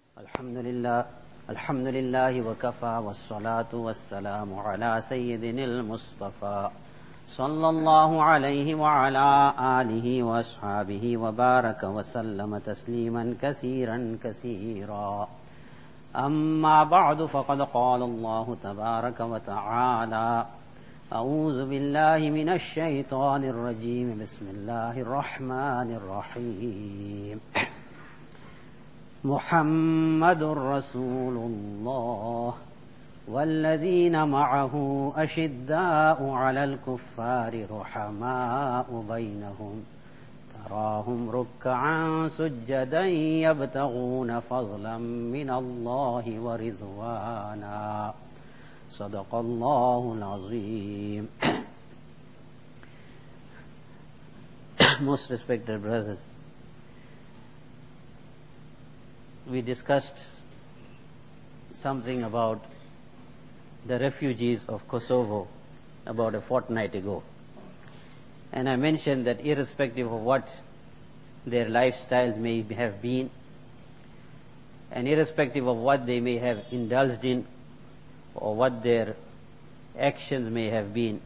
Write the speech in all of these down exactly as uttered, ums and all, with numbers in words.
الحمد لله الحمد لله وكفى والصلاة والسلام على سيدنا المصطفى صلى الله عليه وعلى آله وأصحابه وبارك وسلم تسليما كثيرا كثيرا. أما بعد فقد قال الله تبارك وتعالى: أعوذ بالله من الشيطان الرجيم بسم الله الرحمن الرحيم. محمد رسول الله والذين معه أشداء على الكفار رحماء بينهم تراهم ركعا سجدا يبتغون فضلا من الله ورضوانا. صدق الله العظيم. Most respected brothers, we discussed something about the refugees of Kosovo about a fortnight ago. And I mentioned that irrespective of what their lifestyles may have been, and irrespective of what they may have indulged in, or what their actions may have been,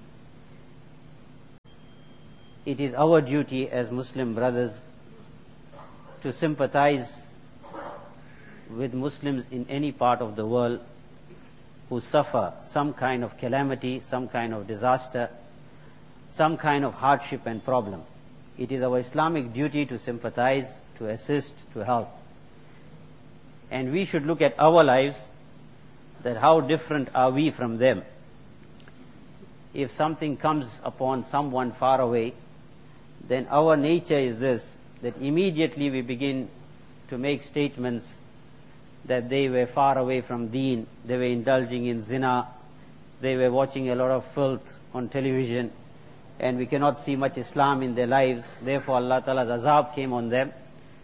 it is our duty as Muslim brothers to sympathize with Muslims in any part of the world who suffer some kind of calamity, some kind of disaster, some kind of hardship and problem. It is our Islamic duty to sympathize, to assist, to help. And we should look at our lives, that how different are we from them. If something comes upon someone far away, then our nature is this, that immediately we begin to make statements that they were far away from deen, they were indulging in zina, they were watching a lot of filth on television, and we cannot see much Islam in their lives, therefore Allah Ta'ala's azab came on them,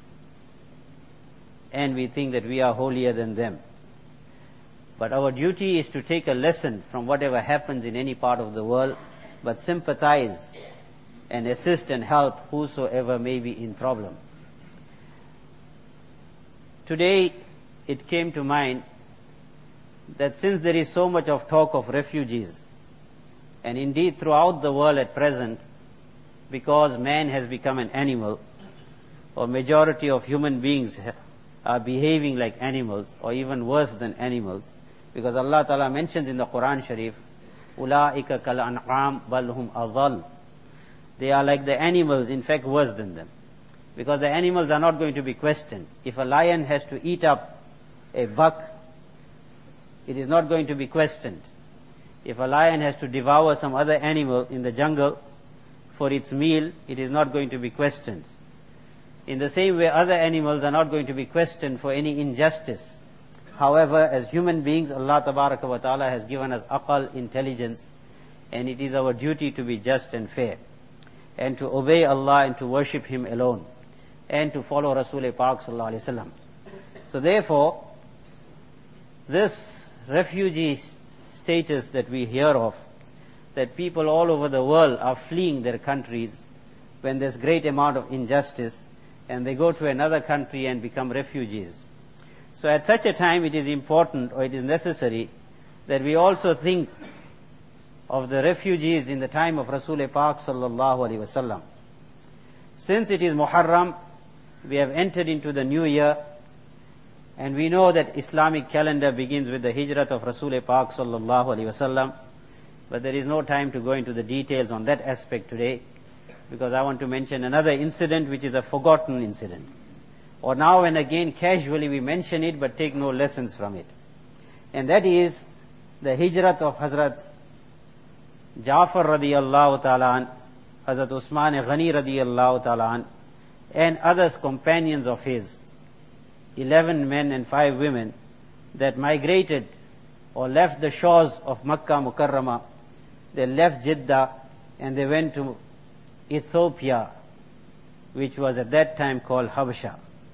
and we think that we are holier than them. But our duty is to take a lesson from whatever happens in any part of the world, but sympathize and assist and help whosoever may be in problem. Today, it came to mind that since there is so much of talk of refugees, and indeed throughout the world at present, because man has become an animal, or majority of human beings are behaving like animals, or even worse than animals, because Allah Ta'ala mentions in the Quran Sharif, أُولَٰئِكَ كَالْأَنْعَامِ بَلْ هُمْ أَضَلُّ. They are like the animals, in fact worse than them. Because the animals are not going to be questioned. If a lion has to eat up a buck, it is not going to be questioned. If a lion has to devour some other animal in the jungle for its meal, it is not going to be questioned. In the same way, other animals are not going to be questioned for any injustice. However, as human beings, Allah Tabaraka wa Ta'ala has given us aqal, intelligence, and it is our duty to be just and fair, and to obey Allah and to worship Him alone, and to follow Rasul Pak Sallallahu Alaihi Wasallam. So therefore, this refugee status that we hear of, that people all over the world are fleeing their countries when there's great amount of injustice, and they go to another country and become refugees. So at such a time it is important, or it is necessary, that we also think of the refugees in the time of Rasul Pak Sallallahu Alaihi Wasallam. Since it is Muharram, we have entered into the new year, and we know that Islamic calendar begins with the hijrat of Rasul Pak Sallallahu Alaihi Wasallam, but there is no time to go into the details on that aspect today, because I want to mention another incident which is a forgotten incident. Or now and again casually we mention it but take no lessons from it. And that is the hijrat of Hazrat Ja'far radiyallahu ta'ala an, Hazrat Usman Ghani radiyallahu ta'ala an, and others companions of his, eleven men and five women, that migrated or left the shores of Makkah Mukarramah. They left Jeddah and they went to Ethiopia, which was at that time called Habasha.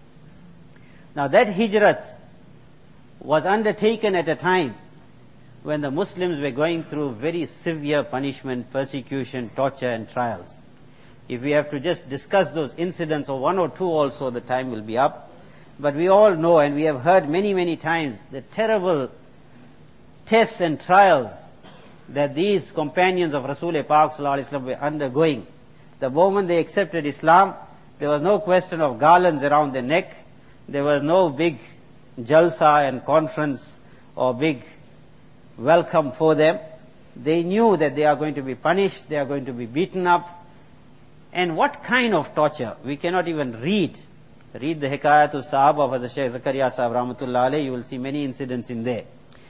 Now that hijrat was undertaken at a time when the Muslims were going through very severe punishment, persecution, torture and trials. If we have to just discuss those incidents, or one or two also, the time will be up. But we all know, and we have heard many, many times, the terrible tests and trials that these companions of Rasul Pak Sallallahu Alaihi Wasallam were undergoing. The moment they accepted Islam, there was no question of garlands around their neck. There was no big jalsa and conference or big welcome for them. They knew that they are going to be punished, they are going to be beaten up. And what kind of torture? We cannot even read. Read the Hikayat of Sahaba of Hazrat Shaykh Zakaria Sahab Rahmatullah Alayhi, you will see many incidents in there.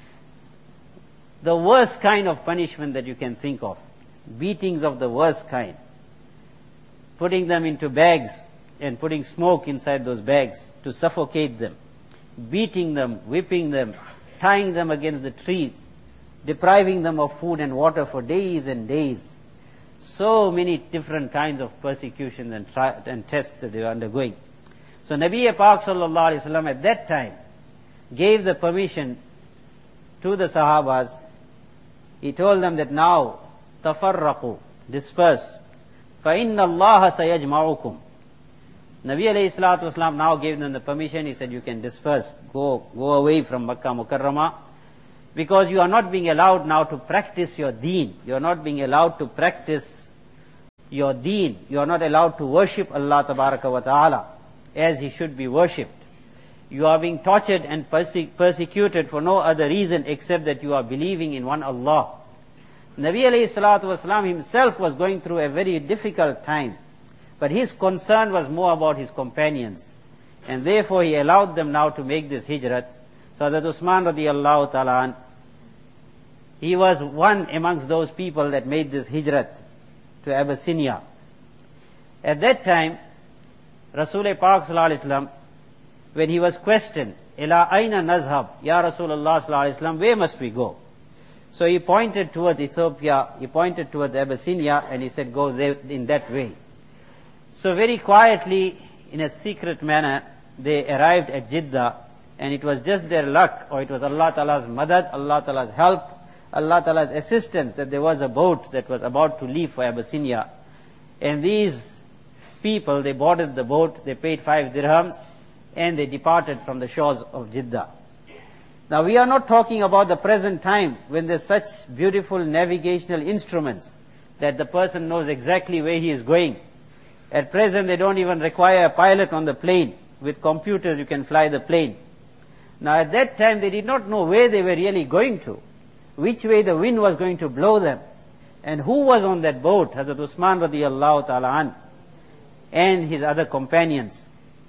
The worst kind of punishment that you can think of. Beatings of the worst kind. Putting them into bags and putting smoke inside those bags to suffocate them. Beating them, whipping them, tying them against the trees, depriving them of food and water for days and days. So many different kinds of persecutions and, tri- and tests that they were undergoing. So Nabi Pak Sallallahu Alaihi Wasallam at that time gave the permission to the Sahabas. He told them that now, tafarraqu, disperse. فَإِنَّ اللَّهَ سَيَجْمَعُكُمْ. Nabi alayhi salatu wasalam now gave them the permission. He said, you can disperse, go, go away from Makkah Mukarramah, because you are not being allowed now to practice your deen. You are not being allowed to practice your deen. You are not allowed to worship Allah Tabaraka wa Ta'ala as He should be worshipped. You are being tortured and perse- persecuted for no other reason except that you are believing in one Allah. Nabi alayhi salatu wasalam himself was going through a very difficult time, but his concern was more about his companions, and therefore he allowed them now to make this hijrat. So that Usman radiallahu ta'ala an, he was one amongst those people that made this hijrat to Abyssinia. At that time, Rasul Pak Sallallahu Alaihi Wasallam, when he was questioned, Ila aina nazhab, Ya Rasulullah Sallallahu Alaihi Wasallam, where must we go? So he pointed towards Ethiopia, he pointed towards Abyssinia, and he said, go there in that way. So very quietly, in a secret manner, they arrived at Jeddah, and it was just their luck, or it was Allah Ta'ala's madad, Allah Ta'ala's help, Allah Ta'ala's assistance, that there was a boat that was about to leave for Abyssinia. And these people, they boarded the boat, they paid five dirhams, and they departed from the shores of Jeddah. Now we are not talking about the present time when there's such beautiful navigational instruments that the person knows exactly where he is going. At present they don't even require a pilot on the plane. With computers you can fly the plane. Now at that time they did not know where they were really going to, which way the wind was going to blow them, and who was on that boat, Hazrat Usman radiallahu ta'ala an, and his other companions.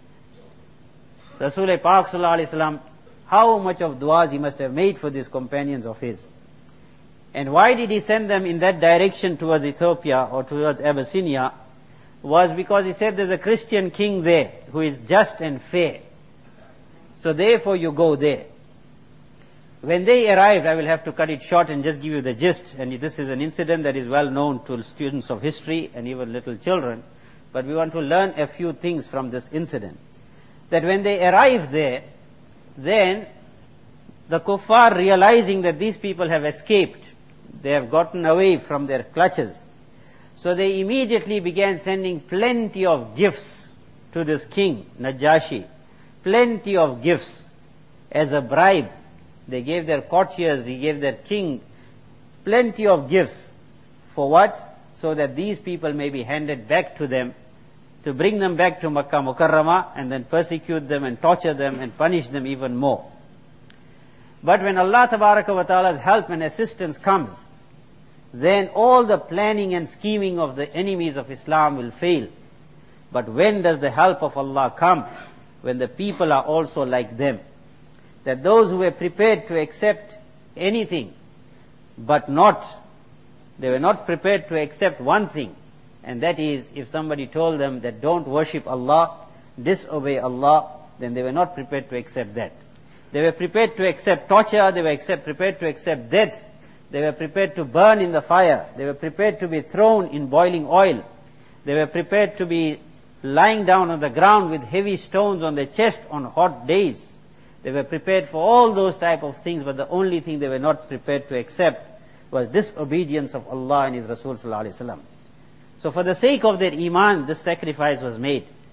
Rasul Pak Sallallahu Alaihi Wasallam, how much of du'as he must have made for these companions of his. And why did he send them in that direction towards Ethiopia or towards Abyssinia? Was because he said there's a Christian king there who is just and fair. So therefore you go there. When they arrived, I will have to cut it short and just give you the gist. And this is an incident that is well known to students of history and even little children. But we want to learn a few things from this incident. That when they arrived there, then the kuffar, realizing that these people have escaped, they have gotten away from their clutches, so they immediately began sending plenty of gifts to this king, Najashi. Plenty of gifts as a bribe. They gave their courtiers, they gave their king plenty of gifts. For what? So that these people may be handed back to them, to bring them back to Makkah Mukarramah and then persecute them and torture them and punish them even more. But when Allah Tabaraka wa Ta'ala's help and assistance comes, then all the planning and scheming of the enemies of Islam will fail. But when does the help of Allah come? When the people are also like them. That those who were prepared to accept anything, but not, they were not prepared to accept one thing, and that is, if somebody told them that don't worship Allah, disobey Allah, then they were not prepared to accept that. They were prepared to accept torture, they were accept, prepared to accept death, they were prepared to burn in the fire, they were prepared to be thrown in boiling oil, they were prepared to be lying down on the ground with heavy stones on their chest on hot days. They were prepared for all those type of things, but the only thing they were not prepared to accept was disobedience of Allah and His Rasul Sallallahu Alaihi Wasallam. So for the sake of their iman, this sacrifice was made.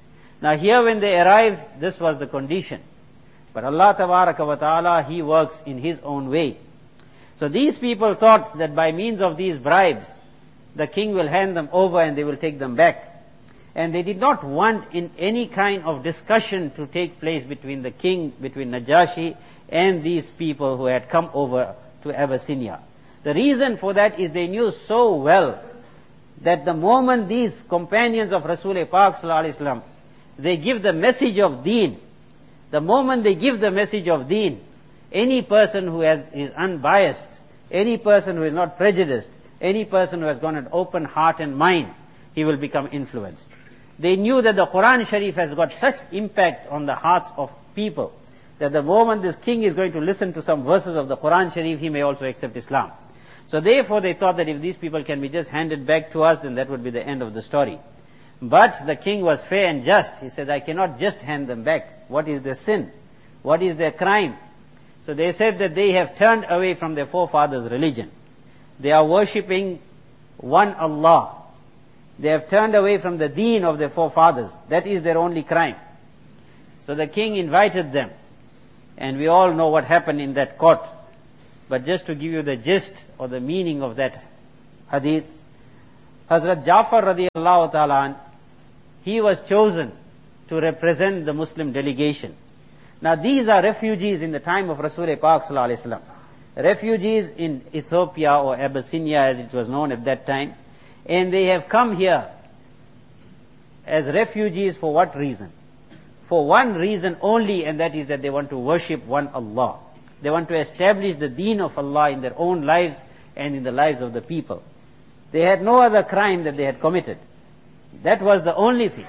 Now here when they arrived, this was the condition. But Allah Tabaraka wa Ta'ala, He works in His own way. So these people thought that by means of these bribes, the king will hand them over and they will take them back. And they did not want in any kind of discussion to take place between the king, between Najashi and these people who had come over to Abyssinia. The reason for that is they knew so well that the moment these companions of Rasul-e Pak Sallallahu Alaihi Wasallam, they give the message of deen, the moment they give the message of deen, any person who has, is unbiased, any person who is not prejudiced, any person who has got an open heart and mind, he will become influenced. They knew that the Quran Sharif has got such impact on the hearts of people that the moment this king is going to listen to some verses of the Quran Sharif, he may also accept Islam. So therefore they thought that if these people can be just handed back to us, then that would be the end of the story. But the king was fair and just. He said, I cannot just hand them back. What is their sin? What is their crime? So they said that they have turned away from their forefathers' religion. They are worshipping one Allah. They have turned away from the deen of their forefathers. That is their only crime. So the king invited them. And we all know what happened in that court. But just to give you the gist or the meaning of that hadith, Hazrat Jafar radiallahu ta'ala, he was chosen to represent the Muslim delegation. Now these are refugees in the time of Rasul-e Pak Sallallahu Alaihi Wasallam. Refugees in Ethiopia or Abyssinia as it was known at that time. And they have come here as refugees for what reason? For one reason only, and that is that they want to worship one Allah. They want to establish the deen of Allah in their own lives and in the lives of the people. They had no other crime that they had committed. That was the only thing.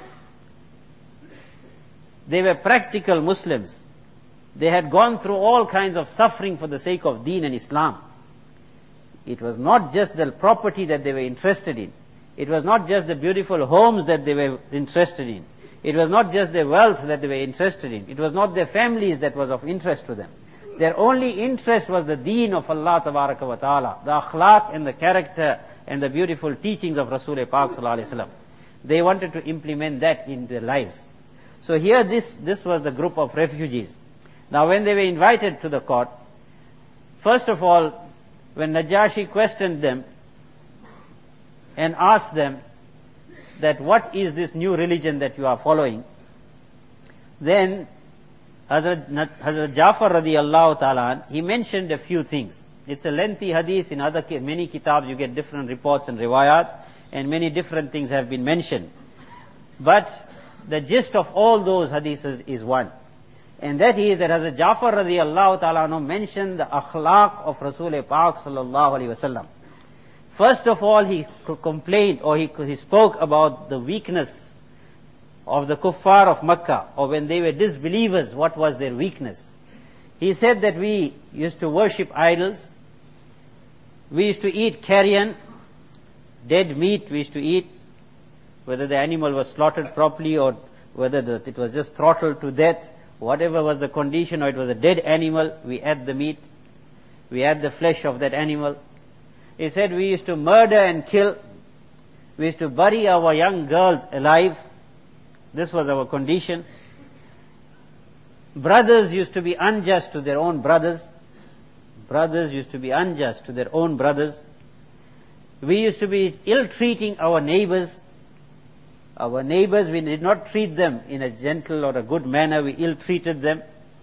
They were practical Muslims. They had gone through all kinds of suffering for the sake of deen and Islam. It was not just the property that they were interested in. It was not just the beautiful homes that they were interested in. It was not just their wealth that they were interested in. It was not their families that was of interest to them. Their only interest was the deen of Allah Tabaraka wa Ta'ala, the akhlaq and the character and the beautiful teachings of Rasul-e Pak Sallallahu Alaihi Wasallam. They wanted to implement that in their lives. So here this, this was the group of refugees. Now when they were invited to the court, first of all, when Najashi questioned them and asked them that what is this new religion that you are following, then Hazrat, Hazrat Jafar radiallahu ta'ala, he mentioned a few things. It's a lengthy hadith. In other many kitabs you get different reports and riwayat, and many different things have been mentioned. But the gist of all those hadiths is one. And that is that Hazrat Jafar radiallahu ta'ala mentioned the akhlaq of Rasul-e Pak sallallahu alaihi wasallam. First of all, he complained or he, he spoke about the weakness of the kuffar of Makkah, or when they were disbelievers, what was their weakness. He said that we used to worship idols, we used to eat carrion, dead meat we used to eat, whether the animal was slaughtered properly or whether the, it was just throttled to death, whatever was the condition, or it was a dead animal, we ate the meat, we ate the flesh of that animal. He said we used to murder and kill, we used to bury our young girls alive. This was our condition. Brothers used to be unjust to their own brothers. Brothers used to be unjust to their own brothers. We used to be ill-treating our neighbors. Our neighbors, we did not treat them in a gentle or a good manner. We ill-treated them.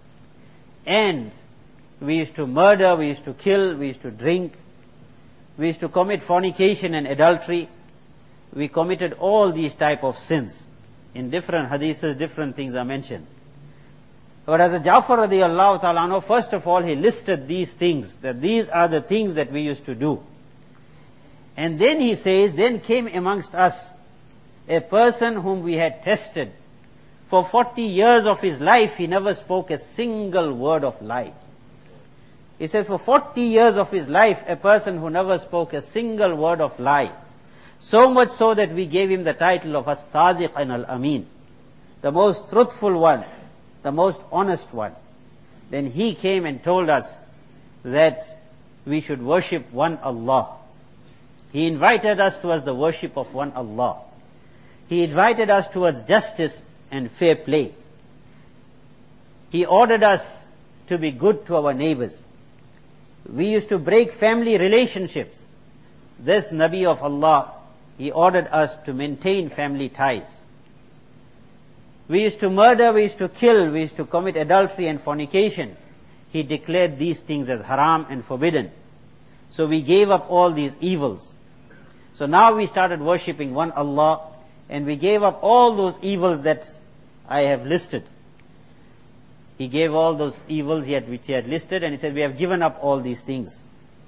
And we used to murder, we used to kill, we used to drink. We used to commit fornication and adultery. We committed all these type of sins. In different hadiths, different things are mentioned. But as a Jafar radiallahu ta'ala, first of all, he listed these things, that these are the things that we used to do. And then he says, then came amongst us a person whom we had tested. For forty years of his life, he never spoke a single word of lie. He says, for forty years of his life, a person who never spoke a single word of lie. So much so that we gave him the title of As-Sadiq and Al-Amin, the most truthful one, the most honest one. Then he came and told us that we should worship one Allah. He invited us towards the worship of one Allah. He invited us towards justice and fair play. He ordered us to be good to our neighbors. We used to break family relationships. This Nabi of Allah, he ordered us to maintain family ties. We used to murder, we used to kill, we used to commit adultery and fornication. He declared these things as haram and forbidden. So we gave up all these evils. So now we started worshipping one Allah, and we gave up all those evils that I have listed. He gave all those evils yet which he had listed, and he said, we have given up all these things.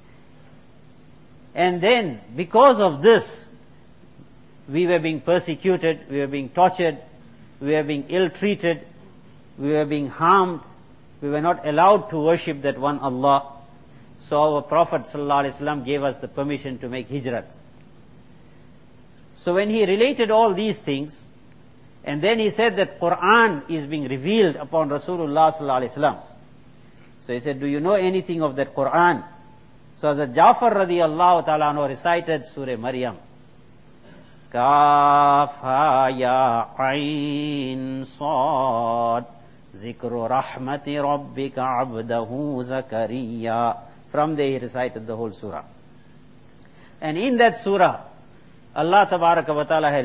And then, because of this, we were being persecuted, we were being tortured, we were being ill-treated, we were being harmed, we were not allowed to worship that one Allah. So our Prophet ﷺ gave us the permission to make hijrat. So when he related all these things, and then he said that Quran is being revealed upon Rasulullah ﷺ. So he said, do you know anything of that Quran? So Hazrat Jafar radiyallahu ta'ala anhu recited Surah Maryam. Kaf ha ya ayn sad zikru rahmati rabbika abdahu Zakariya. From there he recited the whole surah. And in that surah, Allah tabaraka wa ta'ala had